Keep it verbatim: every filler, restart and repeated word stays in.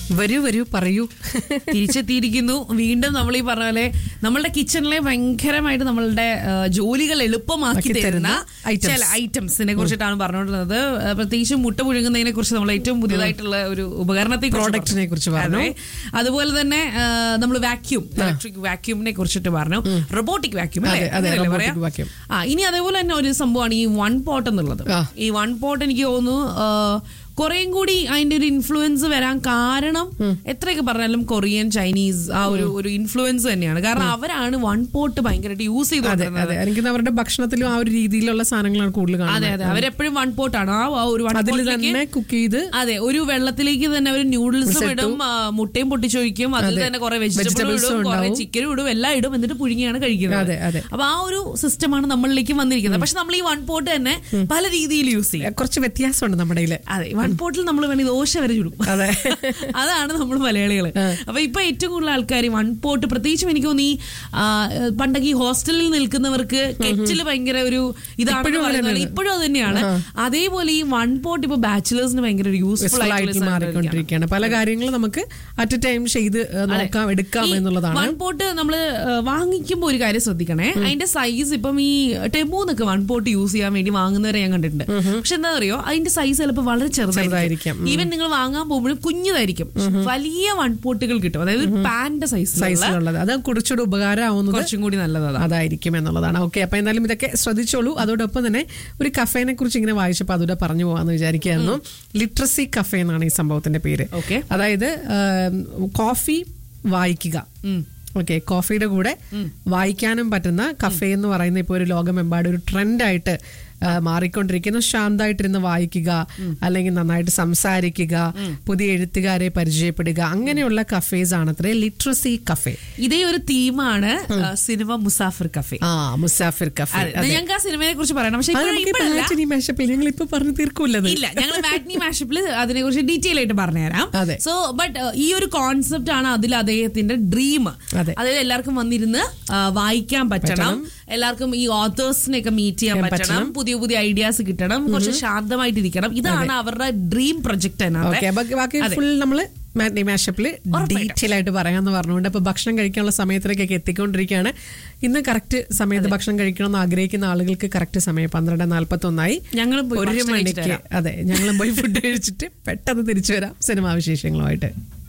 വരൂ വരൂ പറയൂ. തിരിച്ചെത്തിയിരിക്കുന്നു വീണ്ടും. നമ്മൾ ഈ പറഞ്ഞ പോലെ നമ്മളുടെ കിച്ചണിലെ ഭയങ്കരമായിട്ട് നമ്മളുടെ ജോലികൾ എളുപ്പമാക്കി തരുന്ന ചില ഐറ്റംസിനെ കുറിച്ചിട്ടാണ് പറഞ്ഞുകൊണ്ടിരുന്നത്. പ്രത്യേകിച്ച് മുട്ട പുഴുങ്ങുന്നതിനെ കുറിച്ച് നമ്മൾ ഏറ്റവും പുതിയതായിട്ടുള്ള ഒരു ഉപകരണത്തെ പ്രോഡക്റ്റിനെ കുറിച്ച് പറഞ്ഞു. അതുപോലെ തന്നെ നമ്മൾ വാക്യൂം, ഇലക്ട്രിക് വാക്യൂമിനെ കുറിച്ചിട്ട് പറഞ്ഞു. റോബോട്ടിക് വാക്യൂം അല്ലേ പറയാം. ആ ഇനി അതേപോലെ തന്നെ ഒരു സംഭവമാണ് ഈ വൺ പോട്ട് എന്നുള്ളത്. ഈ വൺ പോട്ട് എനിക്ക് തോന്നുന്നു കുറേം കൂടി അതിന്റെ ഒരു ഇൻഫ്ലുവൻസ് വരാൻ കാരണം എത്രയൊക്കെ പറഞ്ഞാലും കൊറിയൻ, ചൈനീസ് ആ ഒരു ഒരു ഇൻഫ്ലുവൻസ് തന്നെയാണ്. കാരണം അവരാണ് വൺ പോട്ട് ഭയങ്കരമായിട്ട് യൂസ് ചെയ്തോണ്ടിരുന്നത്. എനിക്ക് അവരുടെ ഭക്ഷണത്തിലും ആ ഒരു രീതിയിലുള്ള സാധനങ്ങളാണ് കൂടുതൽ കാണുന്നത്. അതെ അതെ, അവരെപ്പോഴും വൺ പോട്ടാണ്. ആ ഒരു വൺ പോട്ടിലേക്ക് കുക്ക് ചെയ്ത് അതെ ഒരു വെള്ളത്തിലേക്ക് തന്നെ അവർ ന്യൂഡിൽസും ഇടും, മുട്ടയും പൊട്ടിച്ചൊഴിക്കും, അതിൽ തന്നെ കുറെ വെജിറ്റബിൾസും ഇടും, കുറെ ചിക്കനും ഇടും, എല്ലാം ഇടും, എന്നിട്ട് പുഴുങ്ങിയാണ് കഴിക്കുന്നത്. അപ്പൊ ആ ഒരു സിസ്റ്റമാണ് നമ്മളിലേക്ക് വന്നിരിക്കുന്നത്. പക്ഷെ നമ്മൾ ഈ വൺ പോട്ട് തന്നെ പല രീതിയിൽ യൂസ് ചെയ്യും. കുറച്ച് വ്യത്യാസമുണ്ട് നമ്മുടെ. അതെ, വൺ പോട്ടിൽ നമ്മൾ വേണമെങ്കിൽ ദോശ വരെ ചുടും. അതാണ് നമ്മൾ മലയാളികള്. അപ്പൊ ഇപ്പൊ ഏറ്റവും കൂടുതൽ ആൾക്കാർ വൺ പോട്ട്, പ്രത്യേകിച്ചും എനിക്ക് തോന്നി പണ്ടൊക്കെ ഈ ഹോസ്റ്റലിൽ നിൽക്കുന്നവർക്ക് കെറ്റില് ഭയങ്കര ഒരു ഇതാണെന്ന് പറയുന്നത് ഇപ്പോഴും അത് തന്നെയാണ്. അതേപോലെ ഈ വൺ പോട്ട് ഇപ്പൊ ബാച്ചിലേഴ്സിന് ഭയങ്കര ഒരു യൂസ്ഫുൾ ആയിട്ട് മാറിക്കൊണ്ടിരിക്കുകയാണ്. പല കാര്യങ്ങളും നമുക്ക് അറ്റ് എ ടൈം ചെയ്ത് നോക്കാം, എടുക്കാം എന്നുള്ളതാണ്. വൺ പോട്ട് നമ്മള് വാങ്ങിക്കുമ്പോൾ ഒരു കാര്യം ശ്രദ്ധിക്കണേ, അതിന്റെ സൈസ് ഇപ്പം ഈ ടെമ്പൂന്നൊക്കെ വൺ പോട്ട് യൂസ് ചെയ്യാൻ വേണ്ടി വാങ്ങുന്നവരെ ഞാൻ കണ്ടിട്ടുണ്ട്. പക്ഷെ എന്താ അറിയോ, അതിന്റെ സൈസ് ചിലപ്പോൾ വളരെ ചെറുതായിരിക്കും. ഈവൻ നിങ്ങൾ വാങ്ങാൻ പോകുമ്പോഴും കുഞ്ഞതായിരിക്കും. വലിയ വൺ പോട്ടുകൾ കിട്ടും, അതായത് പാന്റെ സൈസിലുള്ളത്. അത് കുറച്ചുകൂടി ഉപകാരമാവുന്നത്, കുറച്ചും കൂടി നല്ലതാണ്, അതായിരിക്കും എന്നുള്ളതാണ്. ഓക്കെ, അപ്പൊ എന്തായാലും ഇതൊക്കെ ശ്രദ്ധിച്ചോളൂ. അതോടൊപ്പം തന്നെ ഒരു കഫേനെ കുറിച്ച് ഇങ്ങനെ വായിച്ചപ്പോൾ അതോടെ പറഞ്ഞു പോകാന്ന് വിചാരിക്കുകയായിരുന്നു. ലിറ്ററസി കഫേ എന്നാണ് ഈ സംഭവത്തിന്റെ പേര്. അതായത് കോഫി വായിക്കുക. ഓക്കെ, കോഫിയുടെ കൂടെ വായിക്കാനും പറ്റുന്ന കഫേ എന്ന് പറയുന്ന ഇപ്പോൾ ഒരു ലോകമെമ്പാടും ഒരു ട്രെൻഡായിട്ട് മാറിക്കൊണ്ടിരിക്കുന്നു. ശാന്തമായിട്ടിരുന്ന് വായിക്കുക, അല്ലെങ്കിൽ നന്നായിട്ട് സംസാരിക്കുക, പുതിയ എഴുത്തുകാരെ പരിചയപ്പെടുക, അങ്ങനെയുള്ള കഫേസ് ആണ് അത്രേ ലിറ്ററസി കഫേ. ഇതേ ഒരു തീമാണ് സിനിമ മുസാഫിർ കഫേ. ആ മുസാഫിർ കഫേ. ഞങ്ങൾക്ക് ആ സിനിമയെ കുറിച്ച് പറയണം, പക്ഷേ ഞങ്ങൾ ഇപ്പൊ പറഞ്ഞു തീർക്കൂല. ഇല്ല, ഞങ്ങൾ മാറ്റ്നി മാഷപ്പിൽ അതിനെ കുറിച്ച് ഡീറ്റെയിൽ ആയിട്ട് പറഞ്ഞുതരാം. സോ ബട്ട് ഈ ഒരു കോൺസെപ്റ്റ് ആണ് അതിൽ അദ്ദേഹത്തിന്റെ ഡ്രീം. അതായത് എല്ലാവർക്കും വന്നിരുന്ന് വായിക്കാൻ പറ്റണം, എല്ലാവർക്കും ഈ ഓതേഴ്സിനെയൊക്കെ മീറ്റ് ചെയ്യാൻ പറ്റണം, പുതിയ പുതിയ ഐഡിയാസ് കിട്ടണം, കുറച്ച് ശാന്തമായിട്ടിരിക്കണം. ഇതാണ് അവരുടെ ഡ്രീം പ്രൊജക്ട്. നമ്മള് മാറ്റ്നി മാഷപ്പില് ഡീറ്റെയിൽ ആയിട്ട് പറയാന്ന് പറഞ്ഞുകൊണ്ട് അപ്പൊ ഭക്ഷണം കഴിക്കാനുള്ള സമയത്തിലേക്കൊക്കെ എത്തിക്കൊണ്ടിരിക്കുകയാണ്. ഇന്ന് കറക്റ്റ് സമയത്ത് ഭക്ഷണം കഴിക്കണമെന്ന് ആഗ്രഹിക്കുന്ന ആളുകൾക്ക് കറക്റ്റ് സമയം പന്ത്രണ്ട് നാല്പത്തി ഒന്നായി. ഞങ്ങൾ ഒരു മണിക്ക് അതെ ഞങ്ങളും പോയി ഫുഡ് കഴിച്ചിട്ട് പെട്ടെന്ന് തിരിച്ചു വരാം സിനിമാ വിശേഷങ്ങളുമായിട്ട്.